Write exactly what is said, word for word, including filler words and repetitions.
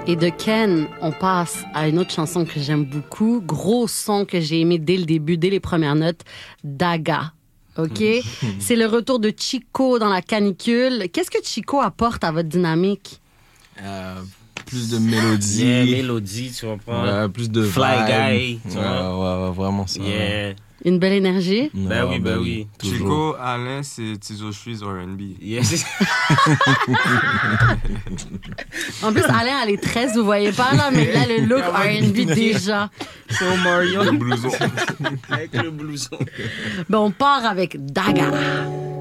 Et de Ken, on passe à une autre chanson que j'aime beaucoup. Gros son que j'ai aimé dès le début, dès les premières notes. Daga. OK? C'est le retour de Chico dans la canicule. Qu'est-ce que Chico apporte à votre dynamique? Euh, plus de mélodie. Yeah, mélodie, tu comprends? Ouais, plus de Fly vibe. guy, tu Ouais, vois? ouais, ouais, vraiment ça. Yeah. Une belle énergie? Ben oui, ben oui. Toujours. Chico, Alain, c'est Tizo Suisse R and B. Yes. En plus, Alain, elle est très, vous voyez pas là, mais là, le look R and B déjà. C'est au Mario. Le blouson. Avec le blouson. Ben, on part avec Daga.